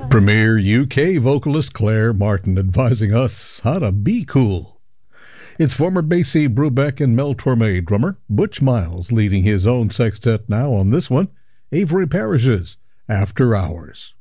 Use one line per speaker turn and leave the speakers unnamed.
Premier UK vocalist Claire Martin advising us how to be cool. It's former Basie Brubeck and Mel Torme drummer Butch Miles leading his own sextet now on this one, Avery Parrish's After Hours.